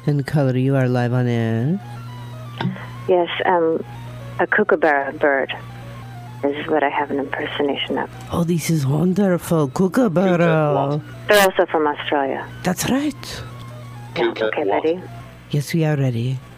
And Color, you are live on air. Yes, a kookaburra bird is what I have an impersonation of. Oh, this is wonderful. Kookaburra. They're also from Australia. That's right. Yeah, okay, ready? Yes, we are ready.